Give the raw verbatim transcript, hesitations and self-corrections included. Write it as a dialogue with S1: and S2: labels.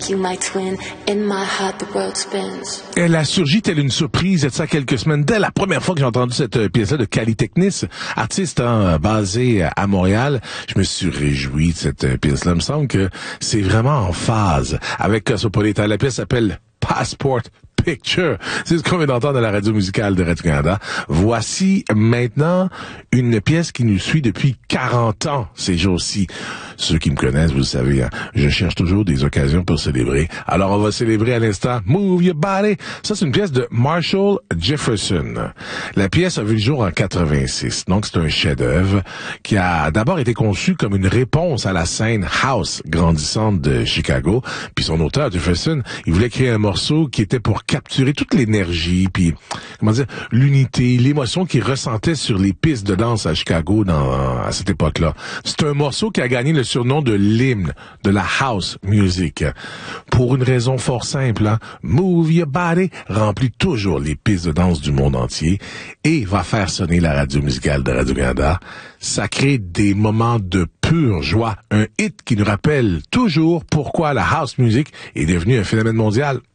S1: make you my twin. In my heart, the world spins.
S2: Elle a surgi telle une surprise il y a de ça quelques semaines. Dès la première fois que j'ai entendu cette euh, pièce-là de Cali Technis, artiste hein, basé à Montréal, je me suis réjoui de cette euh, pièce-là. Il me semble que c'est vraiment en phase avec Cosmopolitan. La pièce s'appelle Passport Picture. C'est ce qu'on vient d'entendre à la radio musicale de Radio-Canada. Voici maintenant une pièce qui nous suit depuis quarante ans ces jours-ci. Ceux qui me connaissent, vous le savez, hein, je cherche toujours des occasions pour célébrer. Alors on va célébrer à l'instant Move Your Body. Ça, c'est une pièce de Marshall Jefferson. La pièce a vu le jour en quatre-vingt-six. Donc c'est un chef-d'œuvre qui a d'abord été conçu comme une réponse à la scène house grandissante de Chicago. Puis son auteur, Jefferson, il voulait créer un morceau qui était pour capturer toute l'énergie, puis comment dire, l'unité, l'émotion qu'il ressentait sur les pistes de danse à Chicago dans à cette époque-là. C'est un morceau qui a gagné le surnom de l'hymne de la house music. Pour une raison fort simple, hein? Move Your Body remplit toujours les pistes de danse du monde entier et va faire sonner la radio musicale de Radio-Canada. Ça crée des moments de pure joie. Un hit qui nous rappelle toujours pourquoi la house music est devenue un phénomène mondial.